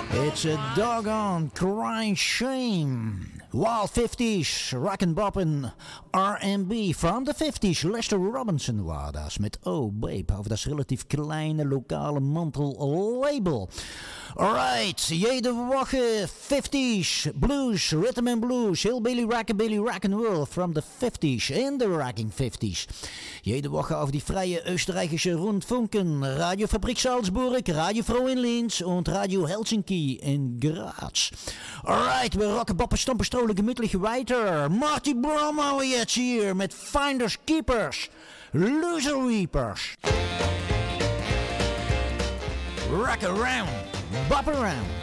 It's a doggone crying shame. Wild 50s, rock and bop en R&B from the 50s. Lester Robinson was dat met Oh Babe, over dat relatief kleine lokale mantellabel. Alright, jede woche 50s, blues, rhythm and blues, hillbilly, rockabilly, rock and roll from the 50s in the rocking 50s. Jede woche over die freie österreichische Rundfunken, Radio Fabrik Salzburg, Radio Froh in Linz und Radio Helsinki in Graz. Alright, we rocken, boppen, stompen, strolen, gemütlich weiter. Marty Bromo jetzt hier met Finders Keepers, Loser Reapers. Rock around, bop around.